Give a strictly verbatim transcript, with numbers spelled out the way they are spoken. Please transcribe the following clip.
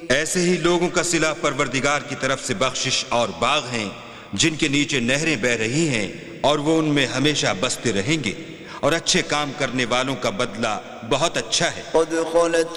ऐसे ही लोगों का सिला परवरदिगार की तरफ से बख्शिश और बाग हैं जिनके नीचे नहरें बह रही हैं और वो उनमें हमेशा बसते रहेंगे और अच्छे काम करने वालों का बदला बहुत अच्छा है।